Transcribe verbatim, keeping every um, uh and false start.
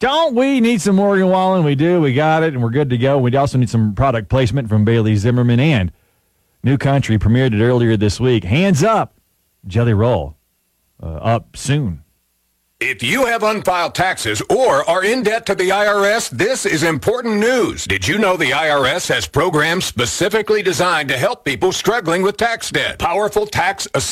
Don't we need some Morgan Wallen? We do. We got it, and we're good to go. We also need some product placement from Bailey Zimmerman, and New Country premiered it earlier this week. Hands Up, Jelly Roll, uh, up soon. If you have unfiled taxes or are in debt to the I R S, this is important news. Did you know the I R S has programs specifically designed to help people struggling with tax debt? Powerful tax